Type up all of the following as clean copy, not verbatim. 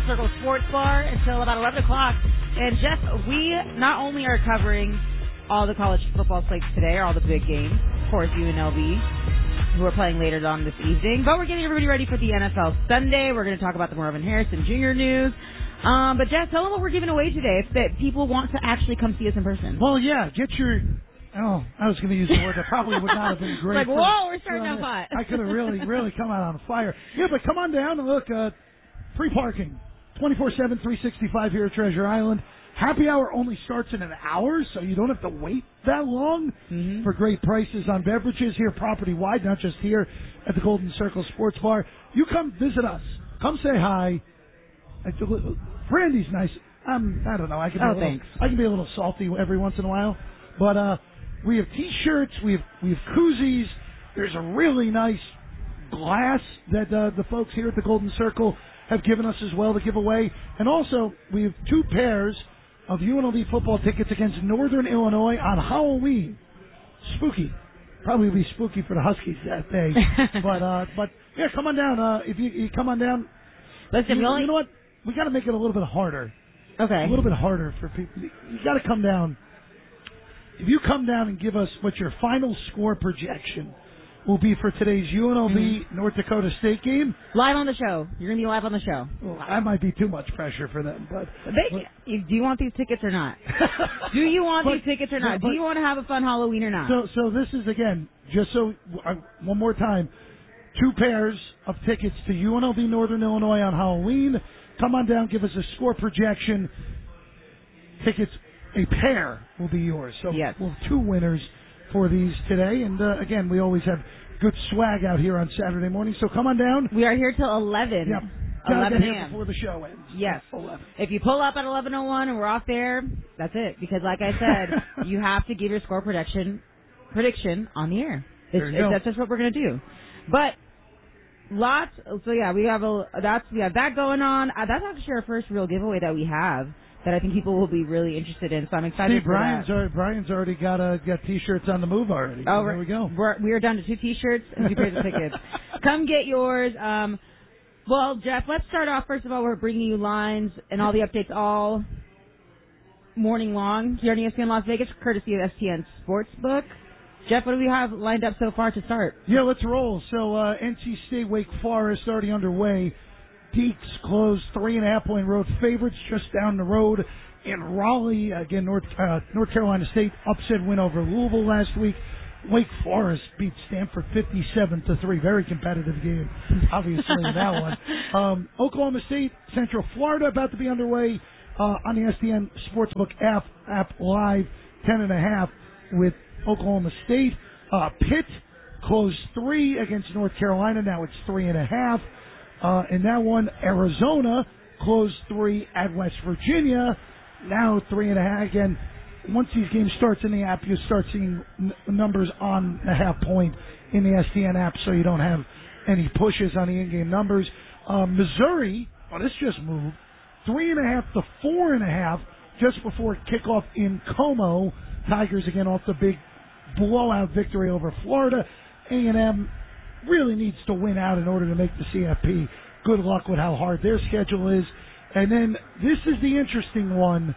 Circle Sports Bar until about 11 o'clock. And, Jeff, we not only are covering all the college football slates today, or all the big games, of course, UNLV, who are playing later on this evening, but we're getting everybody ready for the NFL Sunday. We're going to talk about the Marvin Harrison Jr. news. But, Jeff, tell them what we're giving away today if that people want to actually come see us in person. Well, yeah, get your... Oh, I was going to use a word that probably would not have been great. Like, whoa, we're starting out hot. I could have really come out on fire. Yeah, but come on down and look. Free parking, 24/7, 365 here at Treasure Island. Happy hour only starts in an hour, so you don't have to wait that long for great prices on beverages here property-wide, not just here at the Golden Circle Sports Bar. You come visit us. Come say hi. Brandy's nice. I don't know. I can be a little salty every once in a while, but we have T-shirts. We have koozies. There's a really nice glass that the folks here at the Golden Circle have given us as well to give away. And also, we have 2 pairs of UNLV football tickets against Northern Illinois on Halloween. Spooky. Probably be spooky for the Huskies that day. but yeah, come on down. If you come on down. Listen, you know what? We got to make it a little bit harder. Okay. A little bit harder for people. You got to come down. If you come down and give us what your final score projection will be for today's UNLV North Dakota State game. Live on the show. You're going to be live on the show. Well, that might be too much pressure for them. But do you want these tickets or not? Do you want these tickets or not? Do you want to have a fun Halloween or not? So this is, again, just so, one more time, 2 pairs of tickets to UNLV Northern Illinois on Halloween. Come on down, give us a score projection. Tickets, a pair will be yours. So yes. We'll have 2 winners for these today. And again, we always have good swag out here on Saturday morning. So come on down. We are here till 11. Yep. 11 a.m. before the show ends. Yes. 11. If you pull up at 11:01 and we're off there, that's it. Because like I said, you have to give your score prediction on the air. That's just what we're going to do. But lots. So yeah, we have that going on. That's actually our first real giveaway that we have that I think people will be really interested in. So I'm excited for that. Brian's already got T-shirts on the move already. Oh, there we go. We are down to 2 T-shirts and 2 pairs of tickets. Come get yours. Well, Jeff, let's start off. First of all, we're bringing you lines and all the updates all morning long here on ESPN Las Vegas, courtesy of STN Sportsbook. Jeff, what do we have lined up so far to start? Yeah, let's roll. So NC State Wake Forest already underway. Peaks closed 3.5-point road favorites just down the road in Raleigh. Again, North Carolina State upset win over Louisville last week. Wake Forest beat Stanford 57-3. Very competitive game, obviously, in that one. Oklahoma State, Central Florida about to be underway on the STN Sportsbook app live, 10.5 with Oklahoma State. Pitt closed 3 against North Carolina. Now it's 3.5. In that one, Arizona closed 3 at West Virginia. Now 3.5. Again, once these games starts in the app, you start seeing numbers on the half point in the STN app, so you don't have any pushes on the in-game numbers. Missouri, this just moved, 3.5 to 4.5 just before kickoff in Como. Tigers again off the big blowout victory over Florida. A&M really needs to win out in order to make the CFP. Good luck with how hard their schedule is. And then this is the interesting one.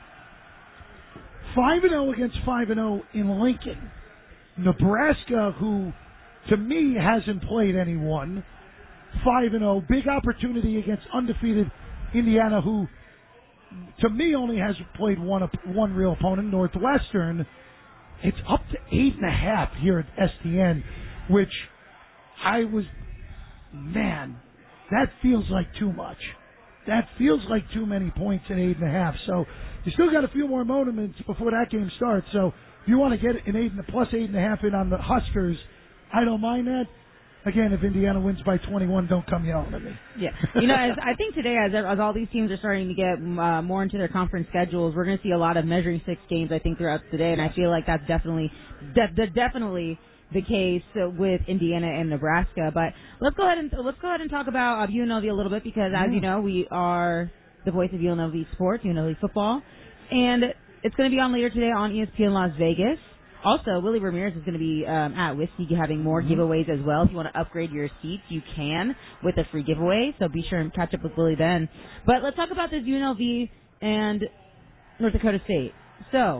5-0 against 5-0 in Lincoln. Nebraska, who to me hasn't played anyone. 5-0, big opportunity against undefeated Indiana, who to me only has played one real opponent, Northwestern. It's up to 8.5 here at STN, which that feels like too much. That feels like too many points at 8.5. So you still got a few more moments before that game starts. So if you want to get an plus 8.5 in on the Huskers, I don't mind that. Again, if Indiana wins by 21, don't come yelling at me. Yeah. I think today, as all these teams are starting to get more into their conference schedules, we're going to see a lot of measuring six games, I think, throughout today. And I feel like that's definitely the case with Indiana and Nebraska. But let's go ahead and talk about UNLV a little bit, because as you know, we are the voice of UNLV sports, UNLV football, and it's going to be on later today on ESPN Las Vegas. Also, Willie Ramirez is going to be at Whiskey having more giveaways as well. If you want to upgrade your seats, you can with a free giveaway. So be sure and catch up with Willie then. But let's talk about this UNLV and North Dakota State. So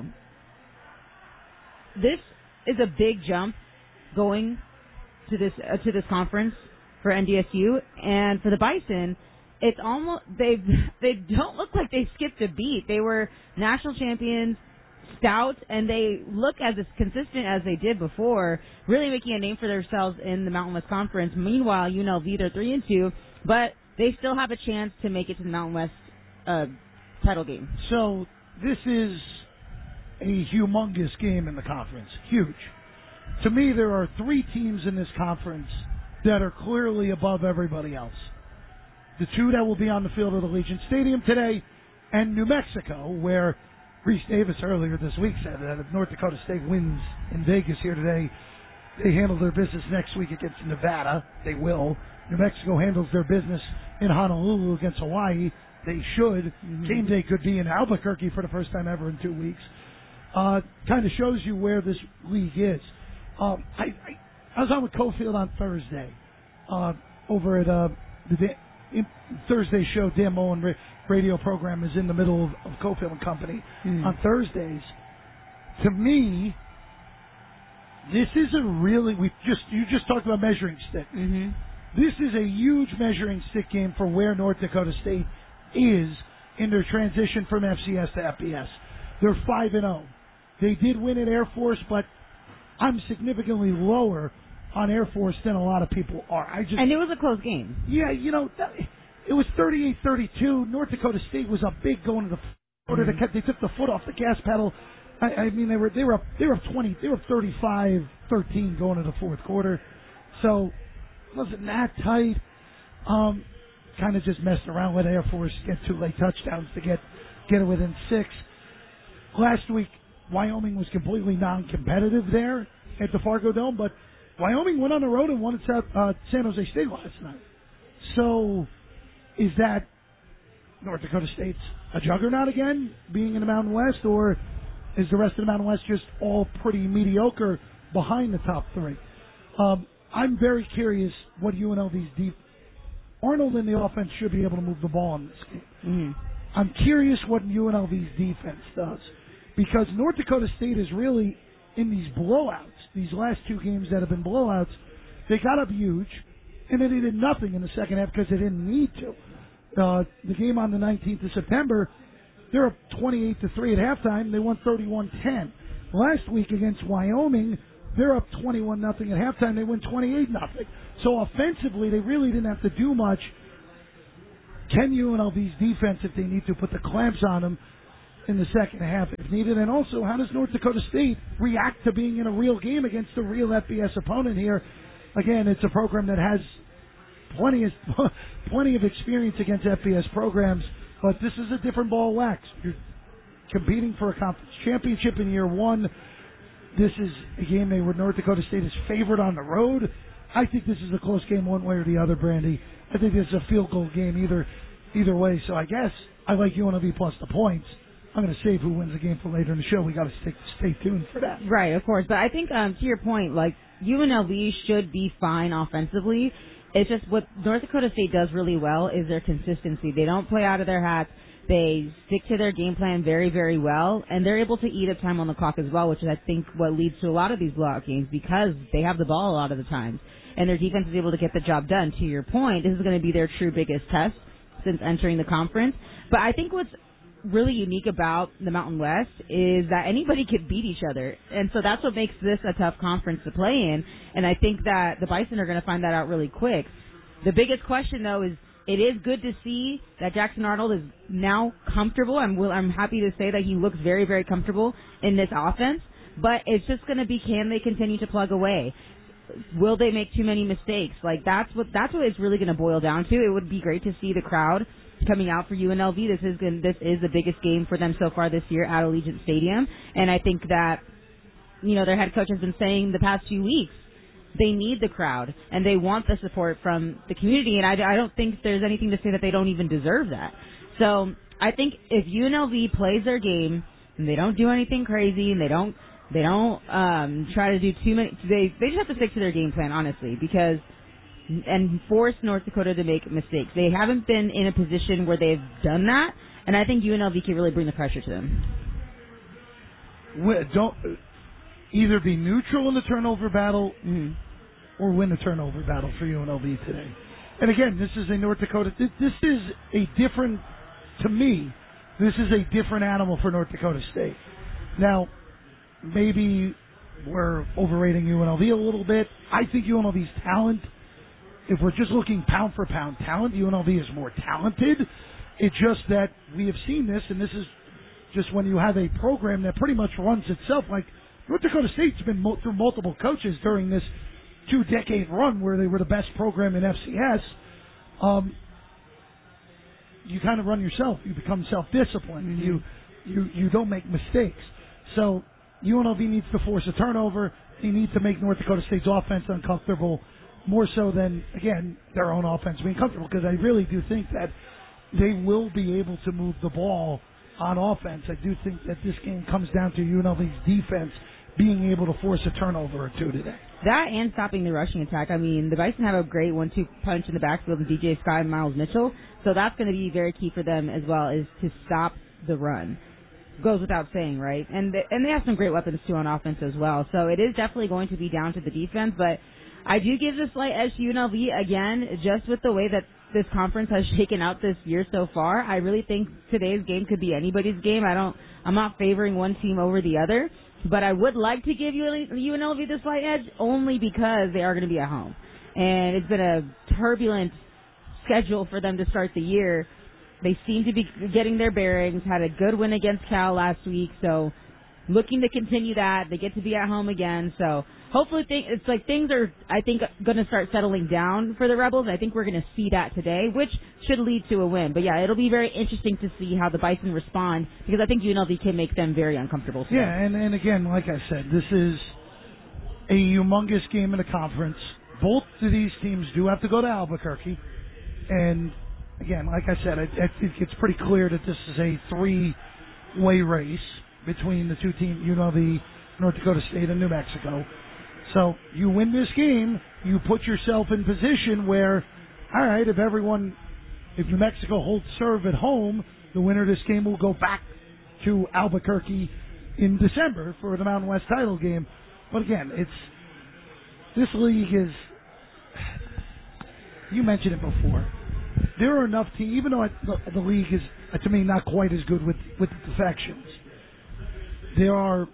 this is a big jump going to this conference for NDSU, and for the Bison, it's almost they don't look like they skipped a beat. They were national champions, stout, and they look as consistent as they did before, really making a name for themselves in the Mountain West Conference. Meanwhile, UNLV, they're 3-2, but they still have a chance to make it to the Mountain West title game. So this is a humongous game in the conference. Huge. To me, there are 3 teams in this conference that are clearly above everybody else. The 2 that will be on the field at Allegiant Stadium today, and New Mexico, where Reese Davis earlier this week said that if North Dakota State wins in Vegas here today, they handle their business next week against Nevada. They will. New Mexico handles their business in Honolulu against Hawaii. They should. Game day could be in Albuquerque for the first time ever in 2 weeks. Kind of shows you where this league is. I was on with Cofield on Thursday over at the Thursday show. Dan Mullen radio program is in the middle of Cofield and Company on Thursdays. To me, this is a really you just talked about measuring stick. This is a huge measuring stick game for where North Dakota State is in their transition from FCS to FBS. They're 5-0. They did win at Air Force, but I'm significantly lower on Air Force than a lot of people are. And it was a close game. Yeah, it was 38-32. North Dakota State was up big going to the quarter. They took the foot off the gas pedal. I mean, they were up 20. They were up 35-13 going to the fourth quarter. So it wasn't that tight. Kind of just messing around with Air Force, get 2 late touchdowns to get it within 6. Last week, Wyoming was completely non-competitive there at the Fargo Dome, but Wyoming went on the road and won at San Jose State last night. So, is that North Dakota State's a juggernaut again, being in the Mountain West, or is the rest of the Mountain West just all pretty mediocre behind the top 3? I'm very curious what UNLV's deep. Arnold in the offense should be able to move the ball in this game. I'm curious what UNLV's defense does, because North Dakota State is really in these blowouts, these last 2 games that have been blowouts. They got up huge, and then they did nothing in the second half because they didn't need to. The game on the 19th of September, they're up 28-3 at halftime. They won 31-10. Last week against Wyoming, they're up 21-0 at halftime. They win 28-0. So offensively, they really didn't have to do much. Can UNLV's defense, if they need to, put the clamps on them in the second half if needed? And also, how does North Dakota State react to being in a real game against a real FBS opponent here? Again, it's a program that has plenty of experience against FBS programs, but this is a different ball of wax. You're competing for a conference championship in year 1. This is a game where North Dakota State is favored on the road. I think this is a close game one way or the other, Brandy. I think this is a field goal game either way. So I guess I like UNLV plus the points. I'm going to save who wins the game for later in the show. We got to stay tuned for that. Right, of course. But I think to your point, like UNLV should be fine offensively. It's just what North Dakota State does really well is their consistency. They don't play out of their hats. They stick to their game plan very, very well, and they're able to eat up time on the clock as well, which is, I think, what leads to a lot of these blowout games because they have the ball a lot of the times, and their defense is able to get the job done. To your point, this is going to be their true biggest test since entering the conference. But I think what's really unique about the Mountain West is that anybody could beat each other, and so that's what makes this a tough conference to play in, and I think that the Bison are going to find that out really quick. The biggest question, though, is it is good to see that Jackson Arnold is now comfortable. I'm happy to say that he looks very, very comfortable in this offense. But it's just going to be, can they continue to plug away? Will they make too many mistakes? Like that's what it's really going to boil down to. It would be great to see the crowd coming out for UNLV. This is the biggest game for them so far this year at Allegiant Stadium, and I think that their head coach has been saying the past few weeks. They need the crowd, and they want the support from the community, and I don't think there's anything to say that they don't even deserve that. So I think if UNLV plays their game, and they don't do anything crazy, and they don't They don't try to do too many. They just have to stick to their game plan, honestly, and force North Dakota to make mistakes. They haven't been in a position where they've done that, and I think UNLV can really bring the pressure to them. Don't either be neutral in the turnover battle or win the turnover battle for UNLV today. And again, this is a North Dakota. This is a different, to me, this is a different animal for North Dakota State. Now, maybe we're overrating UNLV a little bit. I think UNLV's talent, if we're just looking pound for pound talent, UNLV is more talented. It's just that we have seen this, and this is just when you have a program that pretty much runs itself. Like North Dakota State's been through multiple coaches during this 2-decade run where they were the best program in FCS. You kind of run yourself. You become self-disciplined. You don't make mistakes. So UNLV needs to force a turnover. They need to make North Dakota State's offense uncomfortable, more so than, again, their own offense being comfortable, because I really do think that they will be able to move the ball on offense. I do think that this game comes down to UNLV's defense being able to force a turnover or two today. That and stopping the rushing attack. I mean, the Bison have a great 1-2 punch in the backfield with DJ Scott and Miles Mitchell, so that's going to be very key for them as well, is to stop the run. Goes without saying, right? And they have some great weapons, too, on offense as well. So it is definitely going to be down to the defense, but I do give the slight edge to UNLV, again, just with the way that this conference has shaken out this year so far. I really think today's game could be anybody's game. I'm not favoring one team over the other, but I would like to give UNLV the slight edge only because they are going to be at home. And it's been a turbulent schedule for them to start the year. They seem to be getting their bearings, had a good win against Cal last week, so looking to continue that. They get to be at home again, so hopefully things are, I think, going to start settling down for the Rebels. I think we're going to see that today, which should lead to a win. But, yeah, it'll be very interesting to see how the Bison respond, because I think UNLV can make them very uncomfortable today. Yeah, and again, like I said, this is a humongous game in the conference. Both of these teams do have to go to Albuquerque, and again, like I said, I think it's pretty clear that this is a three-way race between the two teams, UNLV, North Dakota State, and New Mexico. So you win this game, you put yourself in position where, all right, if New Mexico holds serve at home, the winner of this game will go back to Albuquerque in December for the Mountain West title game. But again, this league is, you mentioned it before, there are enough teams, even though the league is, to me, not quite as good with the defections, there's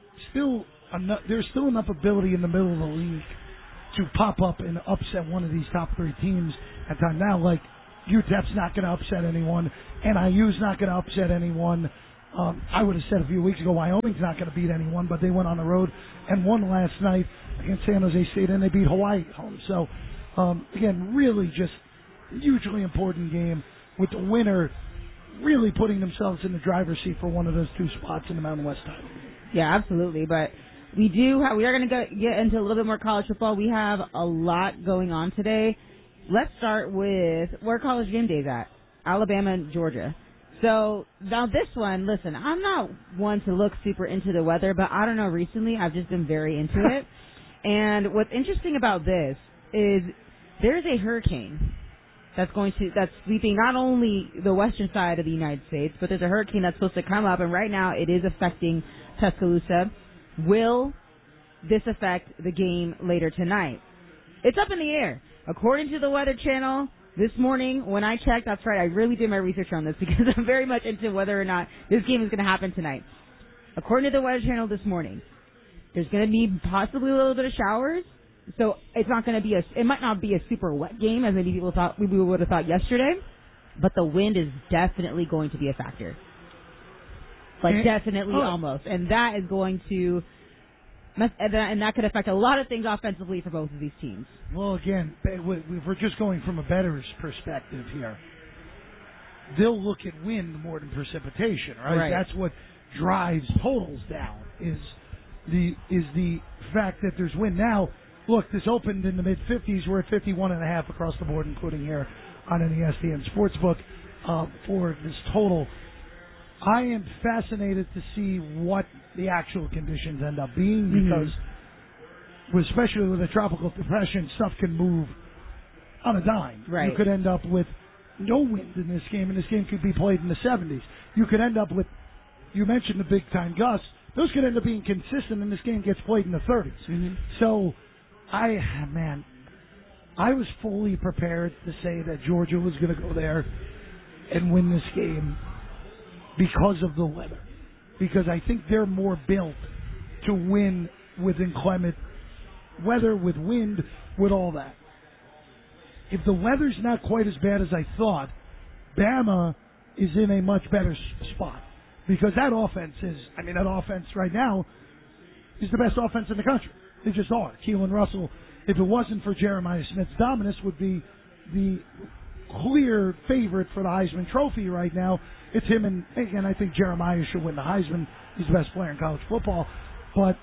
still enough ability in the middle of the league to pop up and upset one of these top three teams at time. Now, like, UTEP's not going to upset anyone, NIU's not going to upset anyone. I would have said a few weeks ago Wyoming's not going to beat anyone, but they went on the road and won last night against San Jose State, and they beat Hawaii at home. So, again, really just hugely important game with the winner really putting themselves in the driver's seat for one of those two spots in the Mountain West title. Yeah, absolutely. But we are going to get into a little bit more college football. We have a lot going on today. Let's start with where College Game Day's at, Alabama and Georgia. So now this one, listen, I'm not one to look super into the weather, but I don't know, recently I've just been very into it. And what's interesting about this is there's a hurricane that's sweeping not only the western side of the United States, but there's a hurricane that's supposed to come up, and right now it is affecting Tuscaloosa. Will this affect the game later tonight? It's up in the air. According to the Weather Channel, this morning when I checked, that's right, I really did my research on this because I'm very much into whether or not this game is going to happen tonight. According to the Weather Channel this morning, there's going to be possibly a little bit of showers. So it's not going to be it might not be a super wet game as maybe we would have thought yesterday, but the wind is definitely going to be a factor. Definitely almost. And that is going to, and that could affect a lot of things offensively for both of these teams. Well, again, if we're just going from a bettor's perspective here, they'll look at wind more than precipitation, right? That's what drives totals down, is the fact that there's wind. Now, look, this opened in the mid-50s. We're at 51.5 across the board, including here on the ESPN Sportsbook for this total. I am fascinated to see what the actual conditions end up being because, especially with a tropical depression, stuff can move on a dime. Right. You could end up with no wind in this game, and this game could be played in the 70s. You could end up with, you mentioned the big-time gusts. Those could end up being consistent, and this game gets played in the 30s. So, I was fully prepared to say that Georgia was going to go there and win this game because of the weather. Because I think they're more built to win with inclement weather, with wind, with all that. If the weather's not quite as bad as I thought, Bama is in a much better spot. Because that offense right now is the best offense in the country. They just are. Keelan Russell, if it wasn't for Jeremiah Smith's dominance, would be the clear favorite for the Heisman Trophy right now. It's him, and again, I think Jeremiah should win the Heisman. He's the best player in college football. But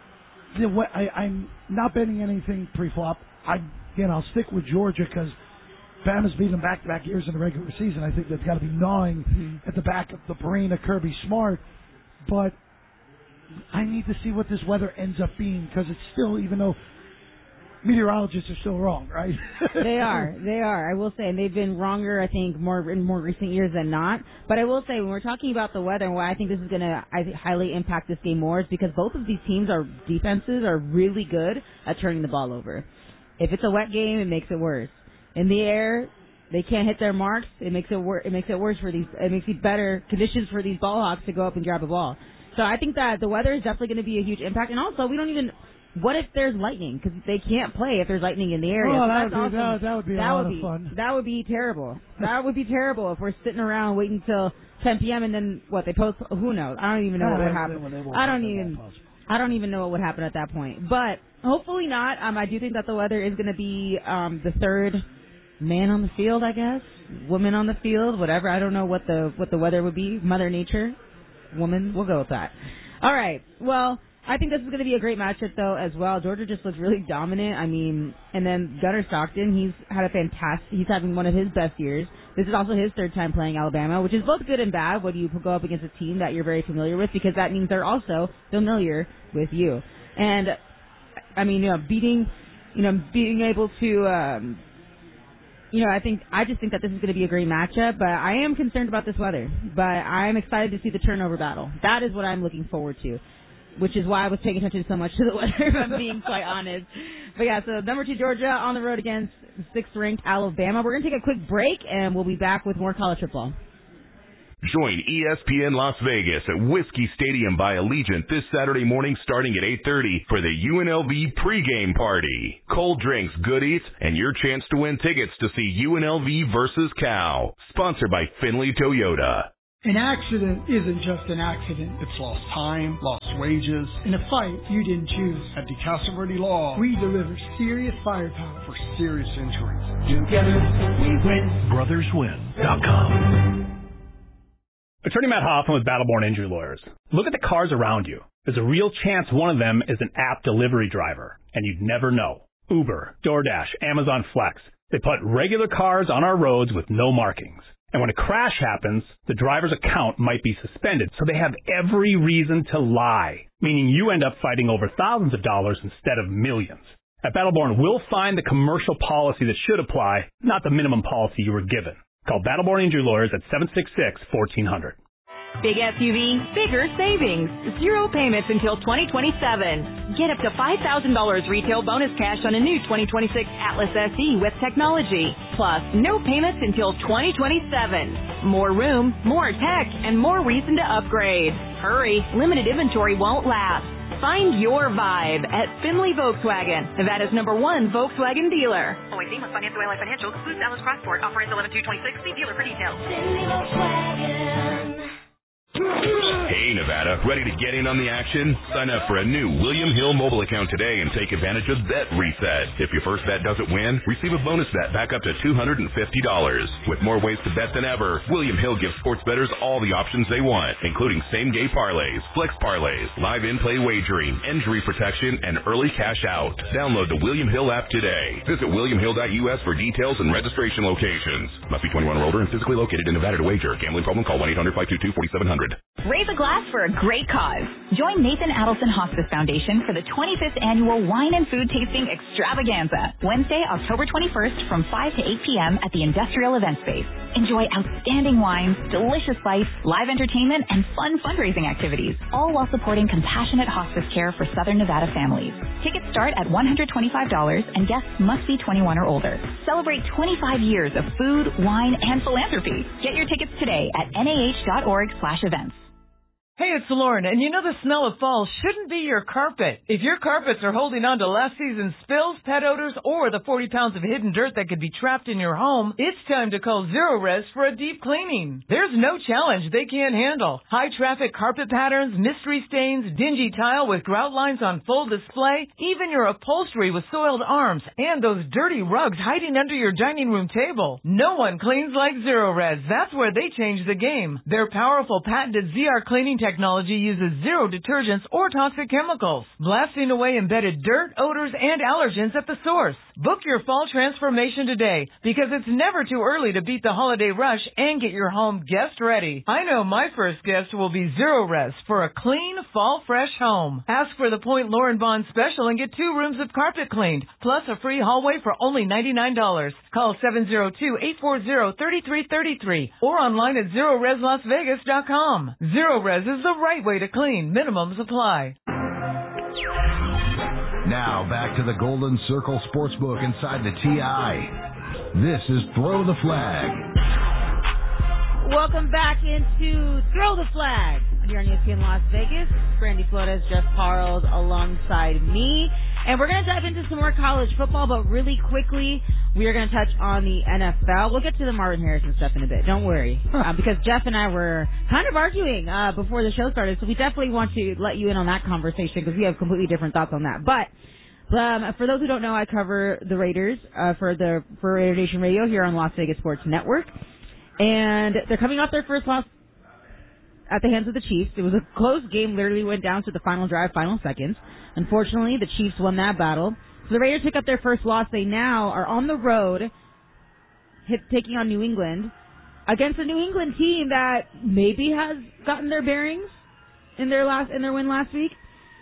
I'm not betting anything pre-flop. I'll stick with Georgia because Bama's beat them back-to-back years in the regular season. I think that's got to be gnawing at the back of the brain of Kirby Smart. But I need to see what this weather ends up being because it's still, even though meteorologists are still wrong, right? They are. I will say, and they've been wronger, I think, in more recent years than not. But I will say, when we're talking about the weather and why I think this is going to highly impact this game more is because both of these teams' defenses are really good at turning the ball over. If it's a wet game, it makes it worse. In the air, they can't hit their marks. It makes it worse for these. It makes it better conditions for these ball hawks to go up and grab a ball. So I think that the weather is definitely going to be a huge impact. And also, what if there's lightning? Because they can't play if there's lightning in the area. Oh, so that would be a lot of fun. That would be terrible. That would be terrible if we're sitting around waiting until 10 p.m. and then they post. Who knows? I don't even know what would happen. I don't even know what would happen at that point. But hopefully not. I do think that the weather is going to be the third man on the field, I guess. Woman on the field, whatever. I don't know what the weather would be. Mother Nature. Woman. We'll go with that. All right. Well, I think this is going to be a great matchup, though, as well. Georgia just looks really dominant. And then Gunnar Stockton, he's having one of his best years. This is also his third time playing Alabama, which is both good and bad when you go up against a team that you're very familiar with, because that means they're also familiar with you. And, being able to, I just think that this is going to be a great matchup, but I am concerned about this weather. But I'm excited to see the turnover battle. That is what I'm looking forward to, which is why I was paying attention so much to the weather, if I'm being quite honest. But yeah, so number 2 Georgia on the road against 6th-ranked Alabama. We're going to take a quick break, and we'll be back with more college football. Join ESPN Las Vegas at Whiskey Stadium by Allegiant this Saturday morning starting at 8:30 for the UNLV pregame party. Cold drinks, goodies, and your chance to win tickets to see UNLV versus Cal. Sponsored by Finley Toyota. An accident isn't just an accident. It's lost time, lost wages, in a fight you didn't choose. At DeCasa Verde Law, we deliver serious firepower for serious injuries. Together we win. BrothersWin.com. Attorney Matt Hoffman with Battleborn Injury Lawyers. Look at the cars around you. There's a real chance one of them is an app delivery driver, and you'd never know. Uber, DoorDash, Amazon Flex. They put regular cars on our roads with no markings. And when a crash happens, the driver's account might be suspended, so they have every reason to lie, meaning you end up fighting over thousands of dollars instead of millions. At Battleborn, we'll find the commercial policy that should apply, not the minimum policy you were given. Call Battleborn Injury Lawyers at 766-1400. Big SUV, bigger savings. 0 payments until 2027. Get up to $5,000 retail bonus cash on a new 2026 Atlas SE with technology. Plus, no payments until 2027. More room, more tech, and more reason to upgrade. Hurry, limited inventory won't last. Find your vibe at Finley Volkswagen, Nevada's #1 Volkswagen dealer. Always seamless financial Ally Financial excludes Alice Crossport. Offer ends 11/2/26. See dealer for details. Hey, Nevada. Nevada. Ready to get in on the action? Sign up for a new William Hill mobile account today and take advantage of Bet Reset. If your first bet doesn't win, receive a bonus bet back up to $250. With more ways to bet than ever, William Hill gives sports bettors all the options they want, including same-game parlays, flex parlays, live in-play wagering, injury protection, and early cash out. Download the William Hill app today. Visit williamhill.us for details and registration locations. Must be 21 or older and physically located in Nevada to wager. Gambling problem? Call 1-800-522-4700. Raise a glass for a great cause. Join Nathan Adelson Hospice Foundation for the 25th Annual Wine and Food Tasting Extravaganza, Wednesday, October 21st from 5 to 8 p.m. at the Industrial Event Space. Enjoy outstanding wines, delicious bites, live entertainment, and fun fundraising activities, all while supporting compassionate hospice care for Southern Nevada families. Tickets start at $125 and guests must be 21 or older. Celebrate 25 years of food, wine, and philanthropy. Get your tickets today at nah.org/events. Hey, it's Lauren, and you know the smell of fall shouldn't be your carpet. If your carpets are holding on to last season's spills, pet odors, or the 40 pounds of hidden dirt that could be trapped in your home, it's time to call Zero Res for a deep cleaning. There's no challenge they can't handle. High traffic carpet patterns, mystery stains, dingy tile with grout lines on full display, even your upholstery with soiled arms, and those dirty rugs hiding under your dining room table. No one cleans like Zero Res. That's where they change the game. Their powerful patented ZR cleaning technology uses zero detergents or toxic chemicals, blasting away embedded dirt, odors, and allergens at the source. Book your fall transformation today, because it's never too early to beat the holiday rush and get your home guest ready. I know my first guest will be Zero Res for a clean, fall fresh home. Ask for the Point Lauren Bond special and get 2 rooms of carpet cleaned, plus a free hallway for only $99. Call 702-840-3333 or online at ZeroResLasVegas.com. Zero Res is the right way to clean. Minimums apply. Now back to the Golden Circle Sportsbook inside the TI. This is Throw the Flag. Welcome back into Throw the Flag here on ESPN Las Vegas. Brandy Flores, Jeff Parles alongside me. And we're going to dive into some more college football, but really quickly, we are going to touch on the NFL. We'll get to the Marvin Harrison stuff in a bit. Don't worry. Because Jeff and I were kind of arguing before the show started, so we definitely want to let you in on that conversation because we have completely different thoughts on that. But for those who don't know, I cover the Raiders for Raider Nation Radio here on Las Vegas Sports Network. And they're coming off their first loss at the hands of the Chiefs. It was a close game, literally went down to the final drive, final seconds. Unfortunately, the Chiefs won that battle. So the Raiders pick up their first loss. They now are on the road, taking on New England, against a New England team that maybe has gotten their bearings in their win last week.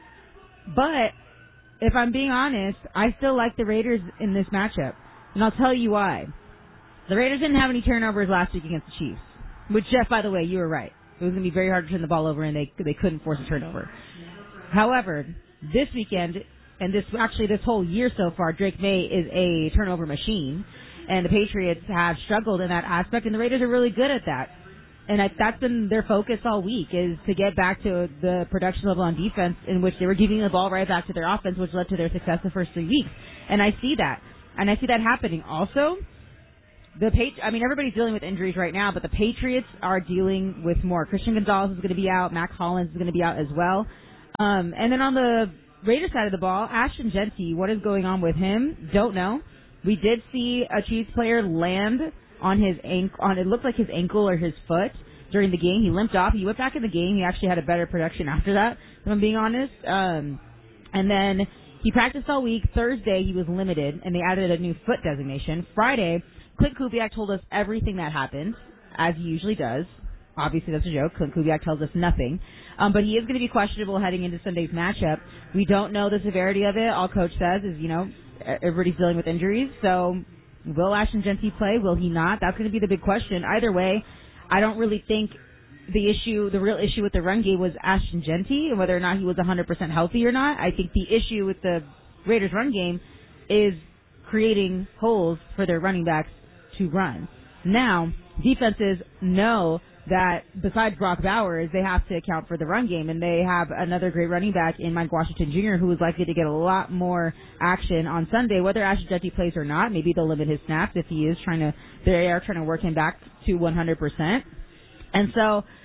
But if I'm being honest, I still like the Raiders in this matchup, and I'll tell you why. The Raiders didn't have any turnovers last week against the Chiefs, which, Jeff, by the way, you were right. It was going to be very hard to turn the ball over, and they couldn't force a turnover. However, this weekend, and this whole year so far, Drake May is a turnover machine, and the Patriots have struggled in that aspect, and the Raiders are really good at that. And that's been their focus all week, is to get back to the production level on defense, in which they were giving the ball right back to their offense, which led to their success the first 3 weeks. And I see that. And I see that happening. Also, everybody's dealing with injuries right now, but the Patriots are dealing with more. Christian Gonzalez is going to be out. Mac Hollins is going to be out as well. And then on the Raiders side of the ball, Ashton Jeanty, what is going on with him? Don't know. We did see a Chiefs player land on his it looked like his ankle or his foot during the game. He limped off. He went back in the game. He actually had a better production after that, if I'm being honest. And then he practiced all week. Thursday, he was limited, and they added a new foot designation. Friday, Clint Kubiak told us everything that happened, as he usually does. Obviously, that's a joke. Clint Kubiak tells us nothing. But he is going to be questionable heading into Sunday's matchup. We don't know the severity of it. All Coach says is, everybody's dealing with injuries. So will Ashton Jeanty play? Will he not? That's going to be the big question. Either way, I don't really think the real issue with the run game was Ashton Jeanty and whether or not he was 100% healthy or not. I think the issue with the Raiders' run game is creating holes for their running backs to run. Now, defenses know that besides Brock Bowers, they have to account for the run game, and they have another great running back in Mike Washington Jr., who is likely to get a lot more action on Sunday, whether Ashton Jeanty plays or not. Maybe they'll limit his snaps if they are trying to work him back to 100%. And so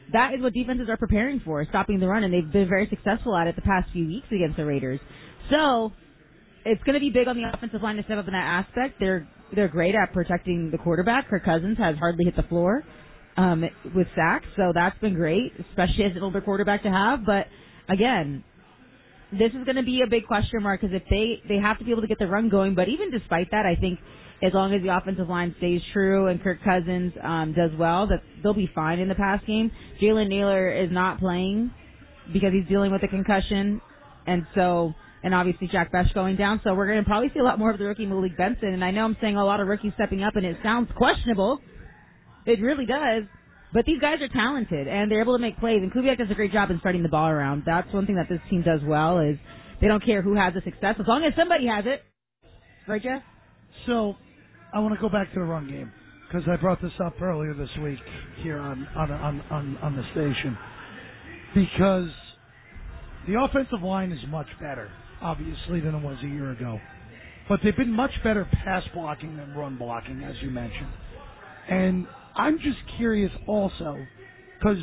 that is what defenses are preparing for, stopping the run, and they've been very successful at it the past few weeks against the Raiders. So it's going to be big on the offensive line to step up in that aspect. They're great at protecting the quarterback. Kirk Cousins has hardly hit the floor with sacks, so that's been great, especially as an older quarterback to have. But again, this is going to be a big question mark because if they have to be able to get the run going. But even despite that, I think as long as the offensive line stays true and Kirk Cousins does well, that they'll be fine in the pass game. Jalen Naylor is not playing because he's dealing with a concussion, and obviously Jack Bech going down. So we're going to probably see a lot more of the rookie Malik Benson. And I know I'm saying a lot of rookies stepping up, and it sounds questionable. It really does. But these guys are talented, and they're able to make plays. And Kubiak does a great job in spreading the ball around. That's one thing that this team does well is they don't care who has the success as long as somebody has it. Right, Jeff? So I want to go back to the run game because I brought this up earlier this week here on the station because the offensive line is much better, obviously, than it was a year ago. But they've been much better pass blocking than run blocking, as you mentioned. And I'm just curious also, because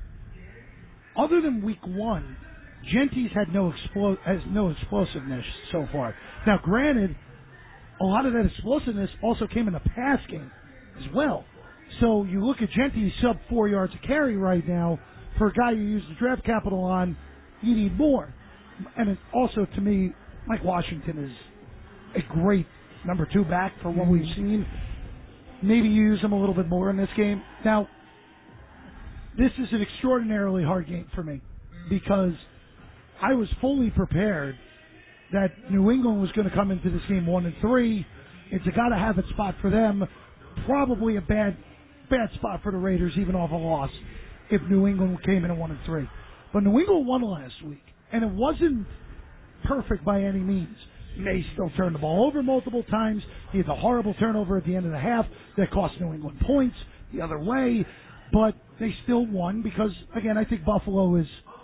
other than week one, Genty's has no explosiveness so far. Now, granted, a lot of that explosiveness also came in the pass game as well. So you look at Genty's sub 4 yards a carry right now. For a guy you use the draft capital on, you need more. And it also, to me, Mike Washington is a great number 2 back for what we've seen. Maybe you use him a little bit more in this game. Now, this is an extraordinarily hard game for me because I was fully prepared that New England was going to come into this game 1-3. It's a gotta-have-it spot for them. Probably a bad spot for the Raiders, even off a loss, if New England came in at 1-3. But New England won last week, and it wasn't perfect by any means. May still turned the ball over multiple times. He had a horrible turnover at the end of the half that cost New England points the other way, but they still won because, again, I think Buffalo's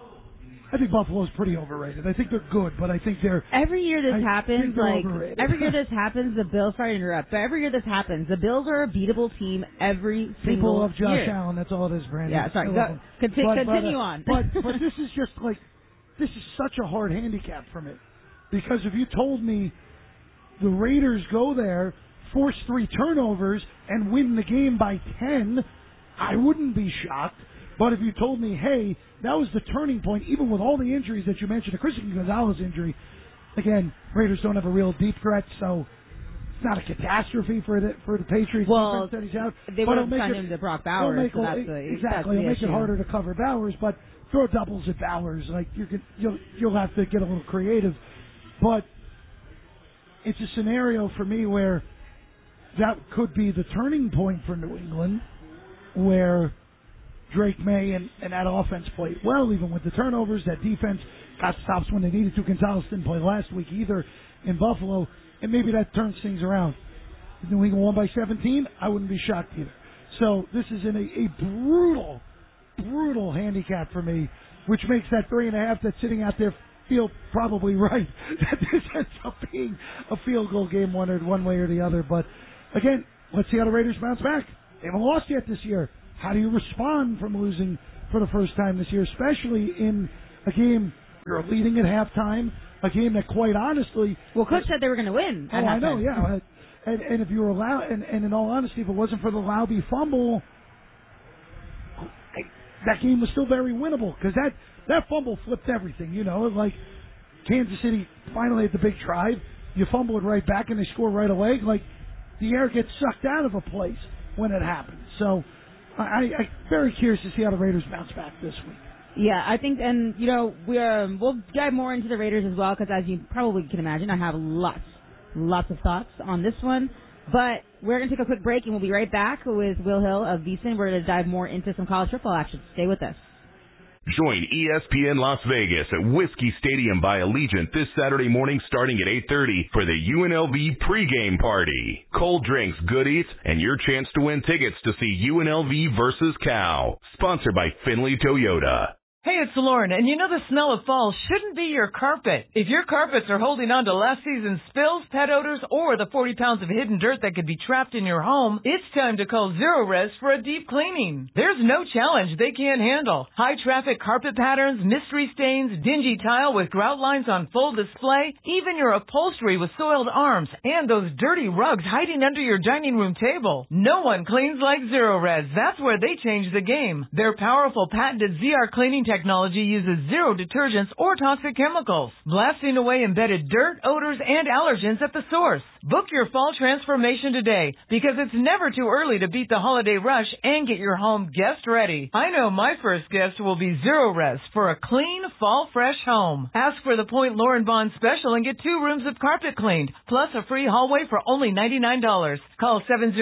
pretty overrated. I think they're good, but I think they're... Every year this happens, overrated. Every year this happens, the Bills, sorry to interrupt, but every year this happens, the Bills are a beatable team every single year. People love Josh Allen, that's all it is, Brandon. Yeah, sorry, continue on. But this is just this is such a hard handicap for me. Because if you told me the Raiders go there, force 3 turnovers, and win the game by 10, I wouldn't be shocked. But if you told me, hey, that was the turning point, even with all the injuries that you mentioned, the Christian Gonzalez injury, again, Raiders don't have a real deep threat, so it's not a catastrophe for the Patriots. Well, that he's out. They would have signed him to Brock Bowers. Exactly, it'll make it harder to cover Bowers, but throw doubles at Bowers. Like you'll have to get a little creative. But it's a scenario for me where that could be the turning point for New England, where Drake May and that offense played well, even with the turnovers. That defense got stops when they needed to. Gonzalez didn't play last week either in Buffalo, and maybe that turns things around. If New England won by 17, I wouldn't be shocked either. So this is in a brutal handicap for me, which makes that 3.5 that's sitting out there feel probably right that this ends up being a field goal game one way or the other. But again, let's see how the Raiders bounce back. They haven't lost yet this year. How do you respond from losing for the first time this year, especially in a game you're leading at halftime, a game that quite honestly... Well, Coach said they were going to win at halftime. I know, yeah. And if you were allowed, and in all honesty, if it wasn't for the Laube fumble, that game was still very winnable because that fumble flipped everything, like Kansas City finally had the big drive, you fumble it right back and they score right away, like the air gets sucked out of a place when it happens. So I'm very curious to see how the Raiders bounce back this week. Yeah, I think, and we'll dive more into the Raiders as well because as you probably can imagine, I have lots of thoughts on this one. But we're going to take a quick break, and we'll be right back with Will Hill of VSiN. We're going to dive more into some college football action. Stay with us. Join ESPN Las Vegas at Whiskey Stadium by Allegiant this Saturday morning starting at 8:30 for the UNLV pregame party. Cold drinks, good eats, and your chance to win tickets to see UNLV versus Cal. Sponsored by Findlay Toyota. Hey, it's Lauren, and you know the smell of fall shouldn't be your carpet. If your carpets are holding on to last season's spills, pet odors, or the 40 pounds of hidden dirt that could be trapped in your home, it's time to call Zerorez for a deep cleaning. There's no challenge they can't handle. High traffic carpet patterns, mystery stains, dingy tile with grout lines on full display, even your upholstery with soiled arms, and those dirty rugs hiding under your dining room table. No one cleans like Zerorez. That's where they change the game. Their powerful patented ZR cleaning technology uses zero detergents or toxic chemicals, blasting away embedded dirt, odors, and allergens at the source. Book your fall transformation today, because it's never too early to beat the holiday rush and get your home guest ready. I know my first guest will be Zerorez for a clean, fall fresh home. Ask for the Point Lauren Bond special and get 2 rooms of carpet cleaned, plus a free hallway for only $99. Call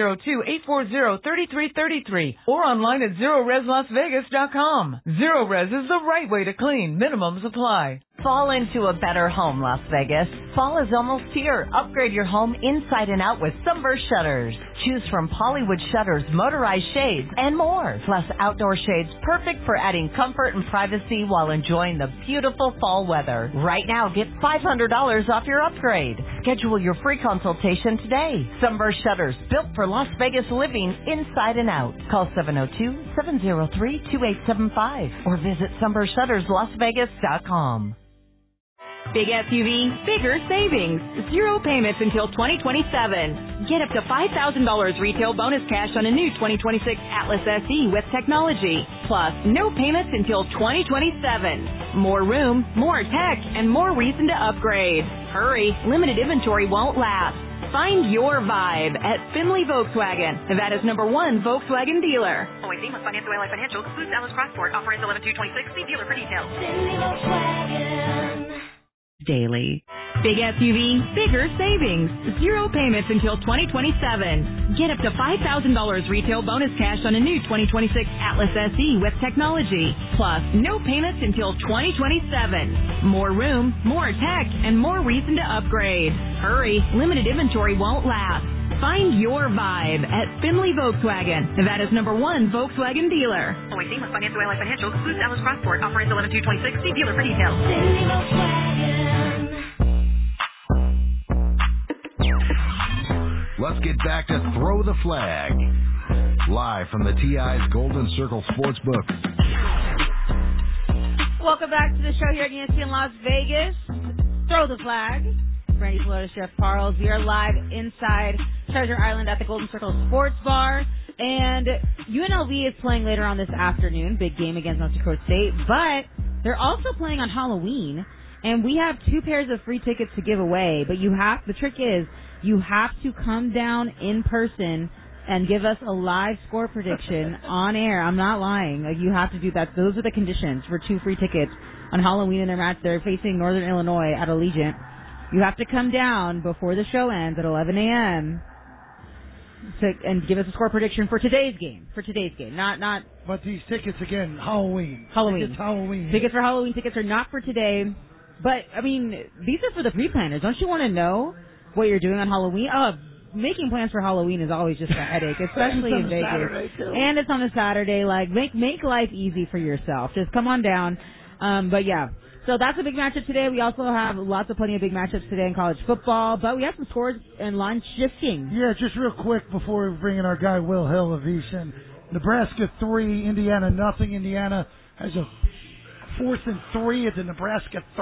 702-840-3333 or online at ZerorezLasVegas.com. Zerorez is the right way to clean. Minimums apply. Fall into a better home, Las Vegas. Fall is almost here. Upgrade your home inside and out with Sunburst Shutters. Choose from Hollywood shutters, motorized shades, and more. Plus outdoor shades perfect for adding comfort and privacy while enjoying the beautiful fall weather. Right now, get $500 off your upgrade. Schedule your free consultation today. Sunburst Shutters, built for Las Vegas living inside and out. Call 702-703-2875 or visit sunburstshutterslasvegas.com. Big SUV, bigger savings. 0 payments until 2027. Get up to $5,000 retail bonus cash on a new 2026 Atlas SE with technology. Plus, no payments until 2027. More room, more tech, and more reason to upgrade. Hurry, limited inventory won't last. Find your vibe at Finley Volkswagen, Nevada's #1 Volkswagen dealer. Always seamless financial by Financial. Excludes Atlas Crossport. Offer ends 11/2/26. See dealer for details. Finley Volkswagen. Daily. Big SUV, bigger savings. 0 payments until 2027. Get up to $5,000 retail bonus cash on a new 2026 Atlas SE with technology. Plus, no payments until 2027. More room, more tech, and more reason to upgrade. Hurry, limited inventory won't last. Find your vibe at Finley Volkswagen, Nevada's #1 Volkswagen dealer. Always seamless financial by Financial. Excludes Atlas Crossport. Offer ends 11/2/26. See dealer for details. Finley Volkswagen. Let's get back to Throw the Flag. Live from the TI's Golden Circle Sportsbook. Welcome back to the show here at ESPN Las Vegas. Throw the Flag. Brandy Flores, Jeff Parles. We are live inside Treasure Island at the Golden Circle Sports Bar. And UNLV is playing later on this afternoon. Big game against North Dakota State. But they're also playing on Halloween. And we have 2 pairs of free tickets to give away. But the trick is, you have to come down in person and give us a live score prediction on air. I'm not lying. You have to do that. Those are the conditions for 2 free tickets on Halloween in their match. They're facing Northern Illinois at Allegiant. You have to come down before the show ends at 11 a.m. and give us a score prediction for today's game. Not. But these tickets again, Halloween. Tickets for Halloween. Tickets are not for today. But I mean, these are for the pre-planners. Don't you want to know what you're doing on Halloween? Making plans for Halloween is always just a headache, especially in Vegas. And it's on a Saturday. Like, make life easy for yourself. Just come on down. But yeah. So that's a big matchup today. We also have plenty of big matchups today in college football, but we have some scores and line shifting. Yeah, just real quick before we bring in our guy Will Hill of VSiN. Nebraska 3, Indiana nothing. Indiana has a 4th and 3 at the Nebraska